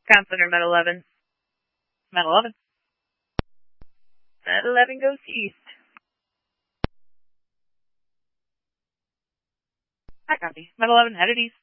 Comm Center, Med 11. Med 11. Med 11 goes east. I copy. Med 11 headed east.